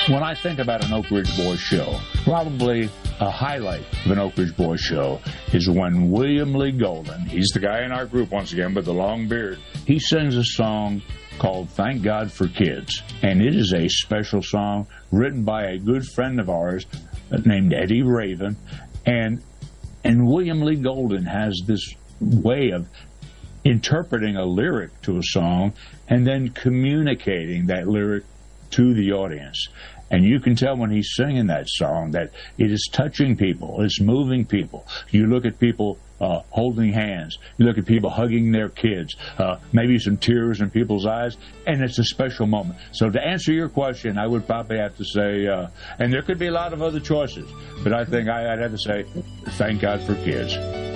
When I think about an Oak Ridge Boys show, probably a highlight of an Oak Ridge Boys show is when William Lee Golden, he's the guy in our group once again with the long beard, he sings a song called Thank God for Kids. And it is a special song written by a good friend of ours named Eddie Raven. And William Lee Golden has this way of interpreting a lyric to a song and then communicating that lyric to the audience. And you can tell when he's singing that song that it is touching people, it's moving people. You look at people holding hands, you look at people hugging their kids, maybe some tears in people's eyes, and it's a special moment. So to answer your question, I would probably have to say, and there could be a lot of other choices, but I think I'd have to say, Thank God for Kids.